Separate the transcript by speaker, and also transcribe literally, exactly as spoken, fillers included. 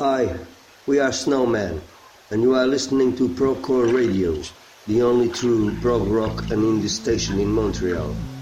Speaker 1: Hi, we are Snowman, and you are listening to Procore Radio, the only true prog rock and indie station in Montreal.